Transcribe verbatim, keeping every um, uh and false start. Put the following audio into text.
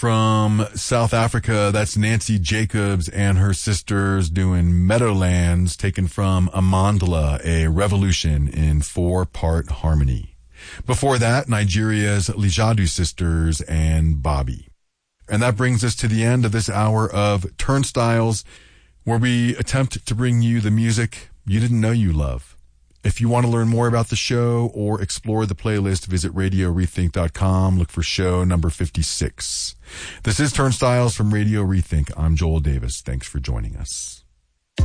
From South Africa, that's Nancy Jacobs and her sisters doing Meadowlands, taken from Amandla, a revolution in four-part harmony. Before that, Nigeria's Lijadu sisters and Bobby. And that brings us to the end of this hour of Turnstiles, where we attempt to bring you the music you didn't know you love. If you want to learn more about the show or explore the playlist, visit radio rethink dot com. Look for show number fifty-six. This is Turnstiles from Radio Rethink. I'm Joel Davis. Thanks for joining us.